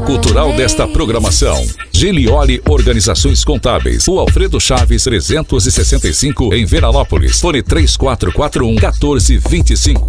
cultural desta programação. Gilioli Organizações Contábeis, o Alfredo Chaves 365 em Veranópolis. Fone 3441 1425.